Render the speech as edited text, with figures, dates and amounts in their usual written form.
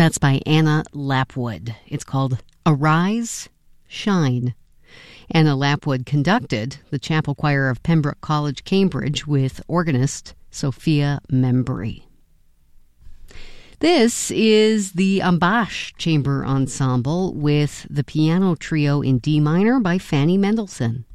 That's by Anna Lapwood. It's called Arise, Shine. Anna Lapwood conducted the chapel choir of Pembroke College, Cambridge, with organist Sophia Membry. This is the Ambash Chamber Ensemble with the piano trio in D minor by Fanny Mendelssohn.